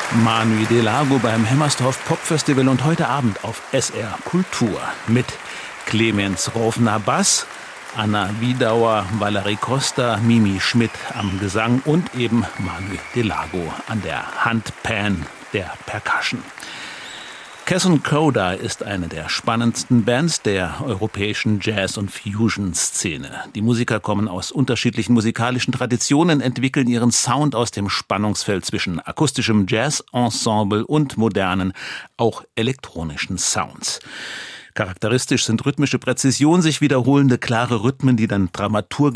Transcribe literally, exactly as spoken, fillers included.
Manu Delago beim Hemmerstorf Popfestival und heute Abend auf S R Kultur mit Clemens Rovner Bass, Anna Wiedauer, Valerie Costa, Mimi Schmidt am Gesang und eben Manu Delago an der Handpan der Percussion. Caisson Coda ist eine der spannendsten Bands der europäischen Jazz- und Fusion-Szene. Die Musiker kommen aus unterschiedlichen musikalischen Traditionen, entwickeln ihren Sound aus dem Spannungsfeld zwischen akustischem Jazz-Ensemble und modernen, auch elektronischen Sounds. Charakteristisch sind rhythmische Präzision, sich wiederholende klare Rhythmen, die dann dramaturgisch